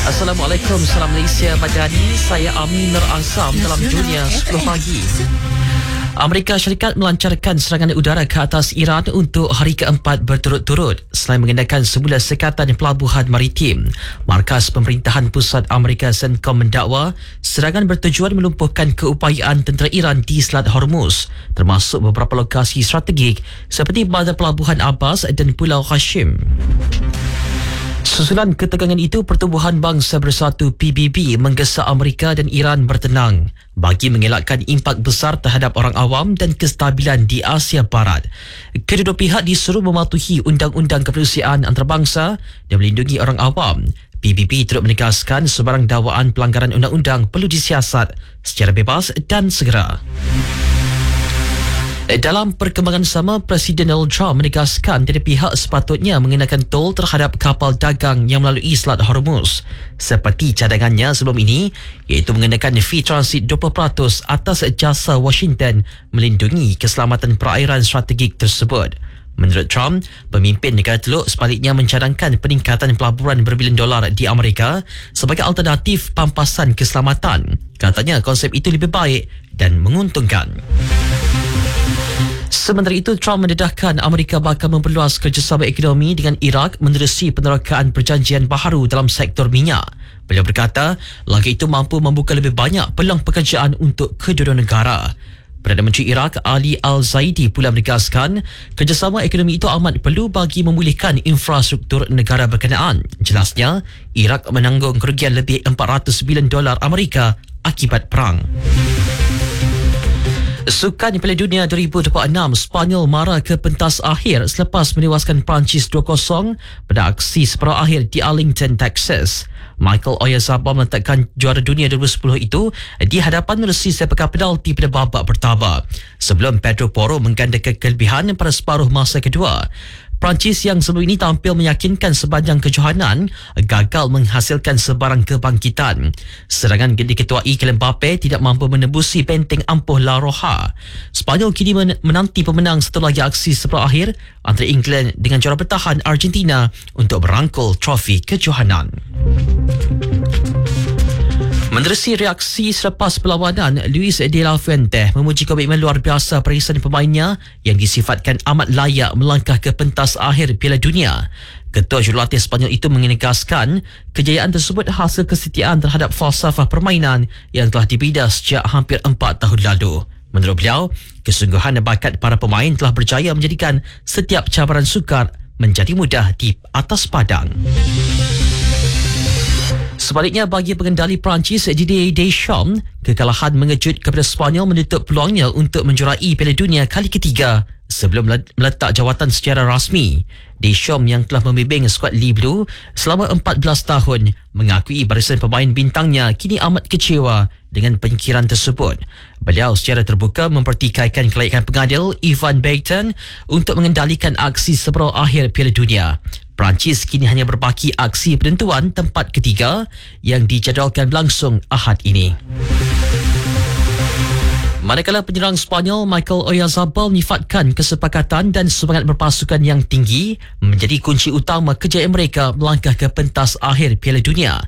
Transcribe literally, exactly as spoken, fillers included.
Assalamualaikum, salam Malaysia Madani. Saya Amin Nur Azam dalam Dunia sepuluh pagi. Amerika Syarikat melancarkan serangan udara ke atas Iran untuk hari keempat berturut-turut selain mengenakan semula sekatan pelabuhan maritim. Markas Pemerintahan Pusat Amerika CENTCOM mendakwa serangan bertujuan melumpuhkan keupayaan tentera Iran di Selat Hormuz, termasuk beberapa lokasi strategik seperti Bandar Pelabuhan Abbas dan Pulau Hashim. Susulan ketegangan itu, Pertubuhan Bangsa Bersatu P B B menggesa Amerika dan Iran bertenang bagi mengelakkan impak besar terhadap orang awam dan kestabilan di Asia Barat. Kedua-dua pihak disuruh mematuhi undang-undang kemanusiaan antarabangsa dan melindungi orang awam. P B B turut menegaskan sebarang dakwaan pelanggaran undang-undang perlu disiasat secara bebas dan segera. Dalam perkembangan sama, Presiden Donald Trump menegaskan tiada pihak sepatutnya mengenakan tol terhadap kapal dagang yang melalui Selat Hormuz seperti cadangannya sebelum ini, iaitu mengenakan fee transit dua puluh peratus atas jasa Washington melindungi keselamatan perairan strategik tersebut. Menurut Trump, pemimpin negara Teluk sebaliknya mencadangkan peningkatan pelaburan berbilion dolar di Amerika sebagai alternatif pampasan keselamatan. Katanya konsep itu lebih baik dan menguntungkan. Sementara itu, Trump mendedahkan Amerika bakal memperluas kerjasama ekonomi dengan Iraq menerusi penerokaan perjanjian baharu dalam sektor minyak. Beliau berkata, langkah itu mampu membuka lebih banyak peluang pekerjaan untuk kedua-dua negara. Perdana Menteri Iraq Ali Al-Zaidi pula menegaskan kerjasama ekonomi itu amat perlu bagi memulihkan infrastruktur negara berkenaan. Jelasnya, Iraq menanggung kerugian lebih empat ratus bilion dolar Amerika akibat perang. Sukan Piala Dunia dua ribu dua puluh enam, Sepanyol marah ke pentas akhir selepas menewaskan Perancis dua kosong pada aksi separuh akhir di Arlington, Texas. Michael Oyarzabal meletakkan juara dunia dua ribu sepuluh itu di hadapan menerusi sepakan penalti pada babak pertama sebelum Pedro Porro menggandakan kelebihan pada separuh masa kedua. Perancis yang sebelum ini tampil meyakinkan sepanjang kejohanan gagal menghasilkan sebarang kebangkitan. Serangan diketuai Kylian Mbappe tidak mampu menembusi benteng ampuh La Roja. Sepanyol kini menanti pemenang satu lagi aksi separuh akhir antara England dengan juara bertahan Argentina untuk merangkul trofi kejohanan. Menerusi reaksi selepas perlawanan, Luis de la Fuente memuji komitmen luar biasa barisan pemainnya yang disifatkan amat layak melangkah ke pentas akhir Piala Dunia. Ketua jurulatih Sepanyol itu menegaskan kejayaan tersebut hasil kesetiaan terhadap falsafah permainan yang telah dibina sejak hampir empat tahun lalu. Menurut beliau, kesungguhan dan bakat para pemain telah berjaya menjadikan setiap cabaran sukar menjadi mudah di atas padang. Sebaliknya, bagi pengendali Perancis Didier Deschamps, kekalahan mengejut kepada Sepanyol menutup peluangnya untuk menjuarai Piala Dunia kali ketiga sebelum meletak jawatan secara rasmi. Deschamps yang telah membimbing skuad Le Bleu selama empat belas tahun mengakui barisan pemain bintangnya kini amat kecewa dengan penyingkiran tersebut. Beliau secara terbuka mempertikaikan kelayakan pengadil Ivan Beiten untuk mengendalikan aksi separuh akhir Piala Dunia. Perancis kini hanya berbaki aksi penentuan tempat ketiga yang dijadualkan berlangsung Ahad ini. Manakala penyerang Sepanyol Michael Oyarzabal menyifatkan kesepakatan dan semangat berpasukan yang tinggi menjadi kunci utama kejayaan mereka melangkah ke pentas akhir Piala Dunia.